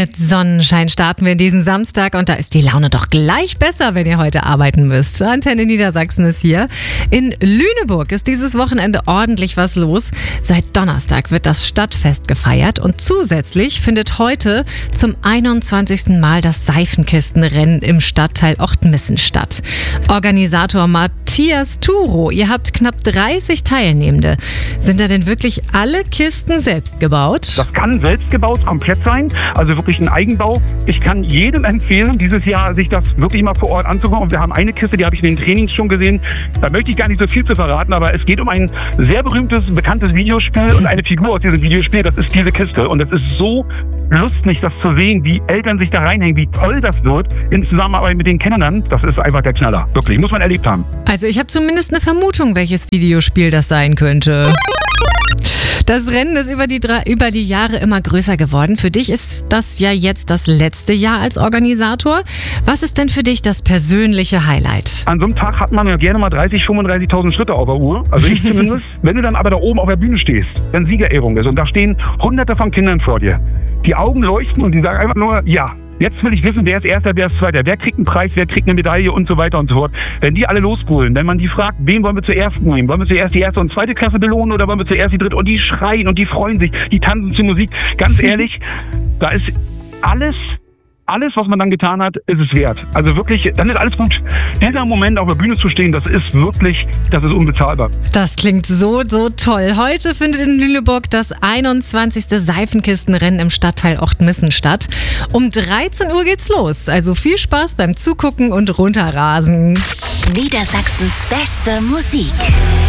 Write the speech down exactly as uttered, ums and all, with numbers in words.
Mit Sonnenschein starten wir diesen Samstag und da ist die Laune doch gleich besser, wenn ihr heute arbeiten müsst. Antenne Niedersachsen ist hier. In Lüneburg ist dieses Wochenende ordentlich was los. Seit Donnerstag wird das Stadtfest gefeiert und zusätzlich findet heute zum einundzwanzigsten Mal das Seifenkistenrennen im Stadtteil Ochtmissen statt. Organisator Matthias Turo, ihr habt knapp dreißig Teilnehmende. Sind da denn wirklich alle Kisten selbst gebaut? Das kann selbst gebaut komplett sein, also wirklich ein Eigenbau. Ich kann jedem empfehlen, dieses Jahr sich das wirklich mal vor Ort anzugucken. Und wir haben eine Kiste, die habe ich in den Trainings schon gesehen. Da möchte ich gar nicht so viel zu verraten, aber es geht um ein sehr berühmtes, bekanntes Videospiel und eine Figur aus diesem Videospiel. Das ist diese Kiste und es ist so lustig, das zu sehen, wie Eltern sich da reinhängen, wie toll das wird in Zusammenarbeit mit den Kindern. Das ist einfach der Knaller. Wirklich, muss man erlebt haben. Also ich habe zumindest eine Vermutung, welches Videospiel das sein könnte. Das Rennen ist über die, drei, über die Jahre immer größer geworden. Für dich ist das ja jetzt das letzte Jahr als Organisator. Was ist denn für dich das persönliche Highlight? An so einem Tag hat man ja gerne mal dreißig, fünfunddreißigtausend Schritte auf der Uhr. Also ich zumindest. Wenn du dann aber da oben auf der Bühne stehst, wenn Siegerehrung ist und da stehen hunderte von Kindern vor dir. Die Augen leuchten und die sagen einfach nur, ja. Jetzt will ich wissen, wer ist Erster, wer ist Zweiter, wer kriegt einen Preis, wer kriegt eine Medaille und so weiter und so fort. Wenn die alle losbrüllen, wenn man die fragt, wen wollen wir zuerst nehmen? Wollen wir zuerst die erste und zweite Klasse belohnen oder wollen wir zuerst die dritte? Und die schreien und die freuen sich, die tanzen zur Musik. Ganz ehrlich, da ist alles... Alles, was man dann getan hat, ist es wert. Also wirklich, dann ist alles gut. Dieser Moment auf der Bühne zu stehen, das ist wirklich, das ist unbezahlbar. Das klingt so, so toll. Heute findet in Lüneburg das einundzwanzigste Seifenkistenrennen im Stadtteil Ochtmissen statt. Um dreizehn Uhr geht's los. Also viel Spaß beim Zugucken und Runterrasen. Niedersachsens beste Musik.